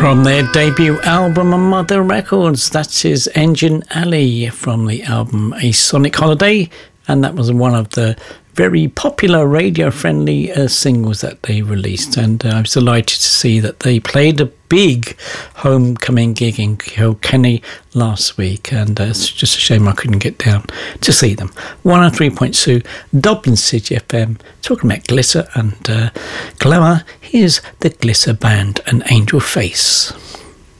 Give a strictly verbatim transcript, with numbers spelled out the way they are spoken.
From their debut album on Mother Records, that's his Engine Alley from the album A Sonic Holiday, and that was one of the very popular radio-friendly uh, singles that they released, and uh, I was delighted to see that they played a big homecoming gig in Kilkenny last week, and uh, it's just a shame I couldn't get down to see them. one oh three point two Dublin City F M, talking about glitter and uh, glamour. Here's the Glitter Band and Angel Face.